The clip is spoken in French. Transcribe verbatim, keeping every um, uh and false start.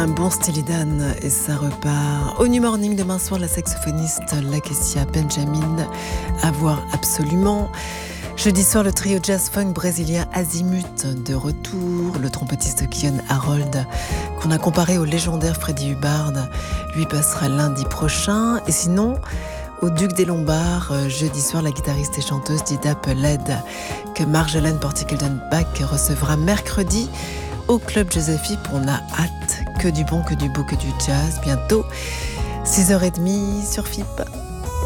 Un bon Steely Dan et ça repart. Au New Morning demain soir, la saxophoniste Lakecia Benjamin, à voir absolument. Jeudi soir, le trio jazz-funk brésilien Azimut de retour. Le trompettiste Kion Harold, qu'on a comparé au légendaire Freddie Hubbard, lui passera lundi prochain. Et sinon, au Duc des Lombards, jeudi soir, la guitariste et chanteuse Dida Peled, que Marjolaine Portikelden-Bach recevra mercredi au Club Joséphine. On a hâte, que du bon, que du beau, que du jazz. Bientôt, six heures trente sur F I P.